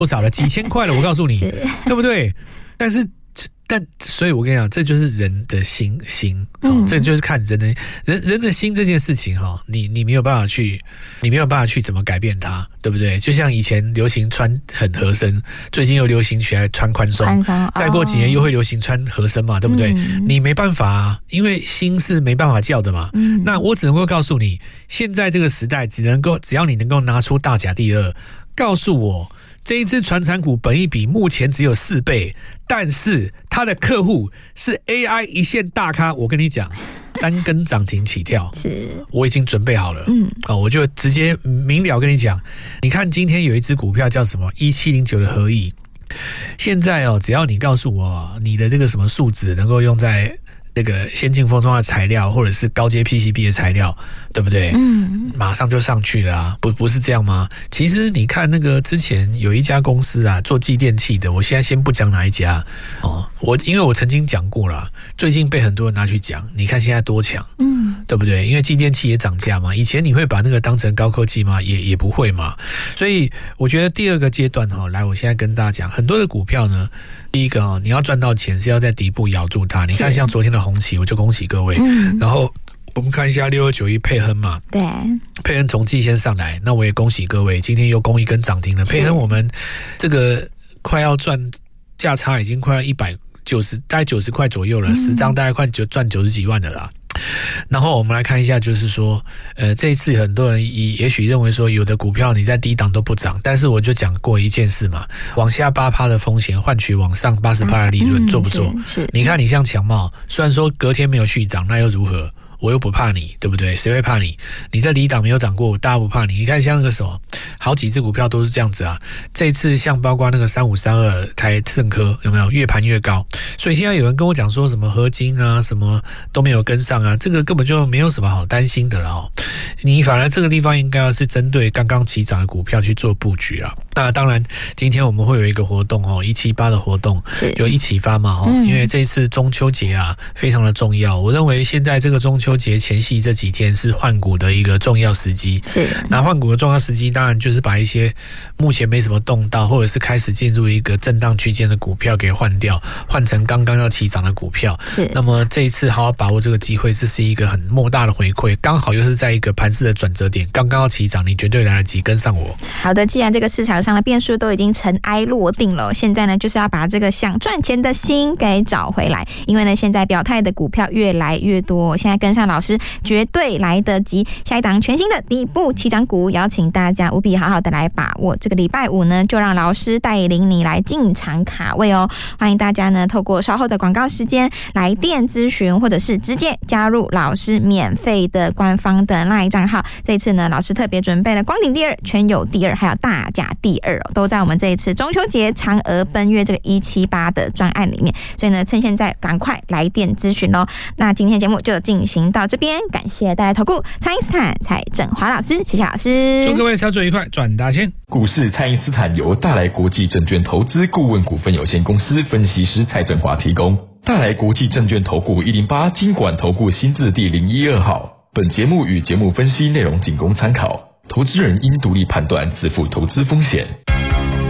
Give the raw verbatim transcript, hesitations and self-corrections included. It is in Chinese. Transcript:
多少了？几千块了，我告诉你，对不对？但是。但所以，我跟你讲，这就是人的心心，哦，这就是看人的人人的心这件事情哈，你你没有办法去，你没有办法去怎么改变它，对不对？就像以前流行穿很合身，最近又流行起来穿宽松，再过几年又会流行穿合身嘛，对不对？嗯、你没办法啊，因为心是没办法叫的嘛。嗯、那我只能够告诉你，现在这个时代，只能够只要你能够拿出大甲第二，告诉我。这一支传产股本益比目前只有四倍，但是它的客户是 A I 一线大咖。我跟你讲，三根涨停起跳，是我已经准备好了。嗯，哦，我就直接明了跟你讲，你看今天有一支股票叫什么一七零九的合意，现在哦，只要你告诉我你的这个什么数值能够用在。那个先进封装的材料，或者是高阶 P C B 的材料，对不对？嗯，马上就上去了啊，不不是这样吗？其实你看那个之前有一家公司啊，做继电器的，我现在先不讲哪一家哦，我因为我曾经讲过了，最近被很多人拿去讲，你看现在多强，嗯，对不对？因为继电器也涨价嘛，以前你会把那个当成高科技吗？也也不会嘛，所以我觉得第二个阶段哈，来，我现在跟大家讲，很多的股票呢。第一个哦，你要赚到钱是要在底部咬住它。你看，像昨天的红旗，我就恭喜各位。嗯、然后我们看一下六二九一佩亨嘛，对，佩亨从季线上来，那我也恭喜各位，今天又攻一根涨停了。佩亨我们这个快要赚价差已经快要一百九十，大概九十块左右了，十、嗯、张大概快就赚九十几万的啦。然后我们来看一下，就是说，呃，这一次很多人也许认为说，有的股票你在低档都不涨，但是我就讲过一件事嘛，往下八趴的风险换取往上八十趴的利润，做不做？是，你看你像强茂，虽然说隔天没有续涨，那又如何？我又不怕你，对不对？谁会怕你？你在离档没有涨过，大家不怕你。你看像那个什么，好几只股票都是这样子啊。这一次像包括那个三五三二台盛科，有没有越盘越高？所以现在有人跟我讲说什么合金啊，什么都没有跟上啊，这个根本就没有什么好担心的了哦。你反而这个地方应该要是针对刚刚起涨的股票去做布局啊。那当然，今天我们会有一个活动哦，一七八的活动，有一起发嘛哦，嗯、因为这一次中秋节啊非常的重要。我认为现在这个中秋节前夕这几天是换股的一个重要时机。是，那换股的重要时机，当然就是把一些目前没什么动到，或者是开始进入一个震荡区间的股票给换掉，换成刚刚要起涨的股票。是，那么这一次好好把握这个机会，这是一个很莫大的回馈，刚好又是在一个盘势的转折点，刚刚要起涨，你绝对来得及跟上我。 好的，既然这个市场上的变数都已经尘埃落定了，现在呢就是要把这个想赚钱的心给找回来，因为呢现在表态的股票越来越多，现在跟上老师绝对来得及。下一档全新的底部起涨股，邀请大家务必好好的来把握。这个礼拜五呢，就让老师带领你来进场卡位哦。欢迎大家呢透过稍后的广告时间来电咨询，或者是直接加入老师免费的官方的 LINE 账号。这一次呢，老师特别准备了光鼎第二、全友第二，还有大甲第二、哦，都在我们这一次中秋节嫦娥奔月这个一七八的专案里面。所以呢，趁现在赶快来电咨询哦。那今天节目就进行到这边，感谢大家投顾蔡因斯坦蔡正华老师，谢谢老师， 祝各位操作愉快，赚大钱。 股市蔡因斯坦由大来国际证券投资顾问股份有限公司分析师蔡正华提供。大来国际证券投顾一零八金管投顾新字第零一二号。本节目与节目分析内容仅供参考，投资人应独立判断，自负投资风险。